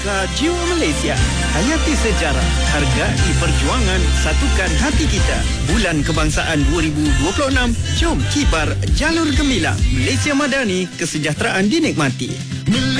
Jiwa Malaysia, hayati sejarah, hargai perjuangan, satukan hati kita. Bulan Kebangsaan 2026, jom kibar jalur gemilang. Malaysia Madani, kesejahteraan dinikmati.